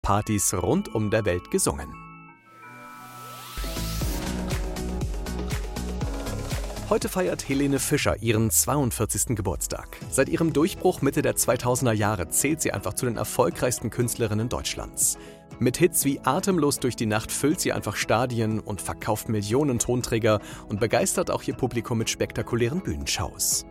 Partys rund um der Welt gesungen. Heute feiert Helene Fischer ihren 42. Geburtstag. Seit ihrem Durchbruch Mitte der 2000er Jahre zählt sie einfach zu den erfolgreichsten Künstlerinnen Deutschlands. Mit Hits wie Atemlos durch die Nacht füllt sie einfach Stadien und verkauft Millionen Tonträger und begeistert auch ihr Publikum mit spektakulären Bühnenshows.